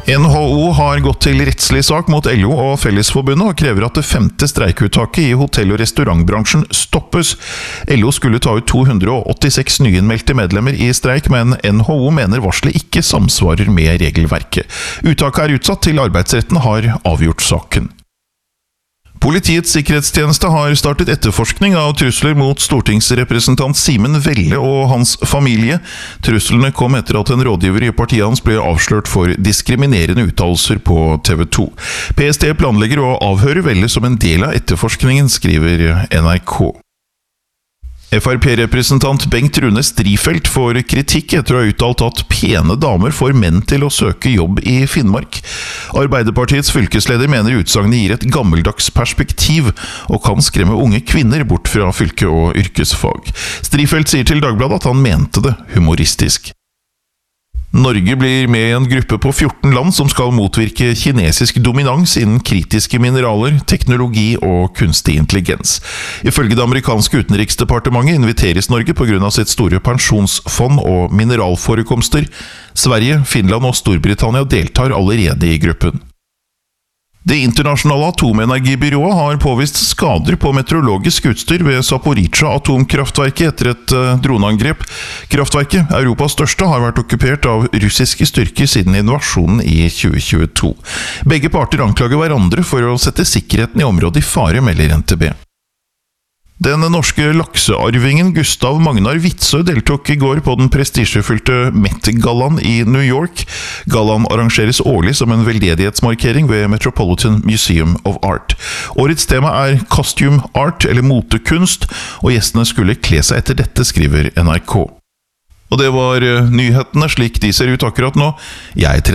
NHO har gått til rettslig sak mot LO og Fellesforbundet og krever at det 5. streikeuttaket i hotell- og restaurantbransjen stoppes. LO skulle ta ut 286 nyinnmeldte medlemmer i streik, men NHO mener varselet ikke samsvarer med regelverket. Uttaket er utsatt til arbeidsretten har avgjort saken. Politiets sikkerhetstjeneste har startet etterforskning av trusler mot stortingsrepresentant Simen Velle og hans familie. Truslene kom etter at en rådgiver i partiet hans ble avslørt for diskriminerende uttalelser på TV 2. PST planlegger å avhøre Velle som en del av etterforskningen, skriver NRK. FrP-representant Bengt Rune Strifeldt får kritikk etter å ha uttalt at pene damer får menn til å søke jobb i Finnmark. Arbeiderpartiets fylkesleder mener utsagnet gir et gammeldags perspektiv og kan skremme unge kvinner bort fra fylke- og yrkesfag. Strifeldt sier til Dagbladet at han mente det humoristisk. Norge blir med i en gruppe på 14 land som skal motvirke kinesisk dominans innen kritiske mineraler, teknologi og kunstig intelligens. Ifølge det amerikanske utenriksdepartementet inviteres Norge på grunn av sitt store pensjonsfond og mineralforekomster. Sverige, Finland og Storbritannia deltar allerede i gruppen. Det internasjonale atomenergibyrået har påvist skader på meteorologisk utstyr ved Zaporizjzja atomkraftverket etter et droneangrep. Kraftverket, Europas største, har vært okkupert av russiske styrker siden invasjonen i 2022. Begge parter anklager hverandre for å sette sikkerheten i området i fare, melder NTB. Den norske laksearvingen Gustav Magnar Witzøe deltok i går på den prestisjefylte Met-gallaen i New York. Gallaen arrangeres årlig som en veldedighetsmarkering ved Metropolitan Museum of Art. Årets tema er costume art, eller motekunst, og gjestene skulle kle seg etter dette, skriver NRK. Og det var nyhetene slik de ser ut akkurat nå. Jeg